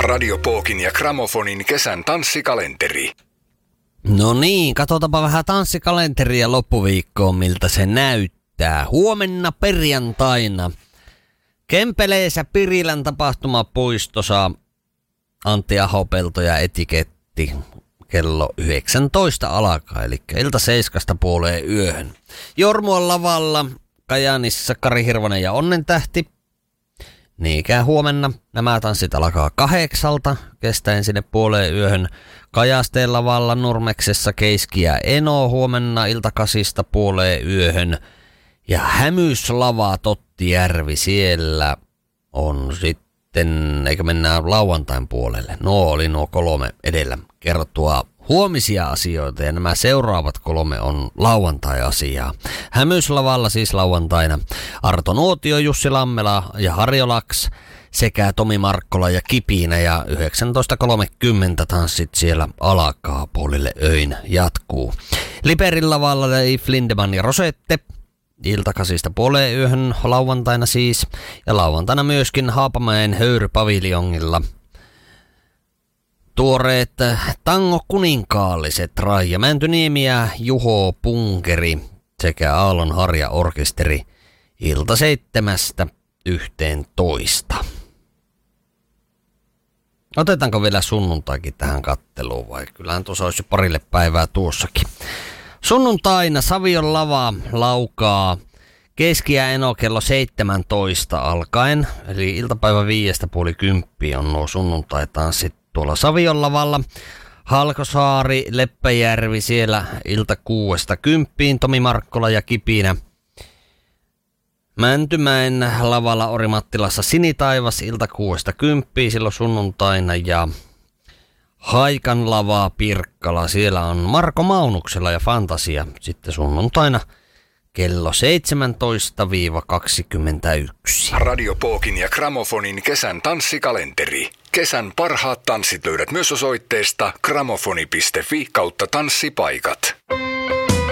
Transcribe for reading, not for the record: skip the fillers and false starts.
Radio Pookin ja Gramofonin kesän tanssikalenteri. No niin, katsotaanpa vähän tanssikalenteria loppuviikkoon, miltä se näyttää. Huomenna perjantaina Kempeleessä Pirilän tapahtumapuistossa Antti Ahopelto ja Etiketti kello 19 alkaa, eli ilta 7:30 Jormuan lavalla Kajaanissa Kari Hirvonen ja Onnentähti. Niinkään huomenna. Nämä tanssit alkaa 8 kestäen sinne 0:30 Kajasteen lavalla Nurmeksessa Keiski ja Eno huomenna ilta 8:30 ja Hämyslava Tottijärvi siellä on sitten, eikä mennään lauantain puolelle. Oli nuo 3 edellä kerrottua huomisia asioita ja nämä seuraavat 3 on lauantai-asiaa. Hämyslavalla siis lauantaina Arto Nuotio, Jussi Lammela ja Harjo Laks sekä Tomi Markkola ja Kipinä ja 19:30 tanssit siellä alkaa puolille öin jatkuu. Liperin lavalla Leif Lindemann ja Rosette. Ilta 8:30 lauantaina siis ja lauantaina myöskin Haapamäen Höyrypaviljongilla tuoreet tango kuninkaalliset Raija Mäntyniemi ja Juho Punkeri sekä Aallon Harja Orkesteri ilta 7:11. Otetaanko vielä sunnuntaikin tähän katteluun vai kyllähän tuossa olisi jo parille päivää tuossakin. Sunnuntaina Savion lava laukaa Keski ja Eno kello 17 alkaen, eli iltapäivä 5:30 on nuo sunnuntai-tanssit tuolla Savion lavalla. Halkosaari, Leppäjärvi siellä ilta 6:10, Tomi Markkola ja Kipinä. Mäntymäen lavalla Orimattilassa Sinitaivas ilta 6:10 silloin sunnuntaina ja Haikan lavaa Pirkkala. Siellä on Marko Maunuksella ja Fantasia sitten sunnuntaina kello 17-21. Radio Pookin ja Gramofonin kesän tanssikalenteri. Kesän parhaat tanssit löydät myös osoitteesta gramofoni.fi/tanssipaikat.